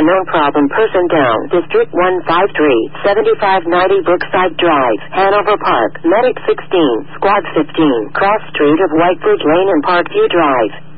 unknown problem person down. District 153, 7590 Brookside Drive, Hanover Park, Medic 16, Squad 15, Cross Street of Whitebridge Lane and Parkview Drive.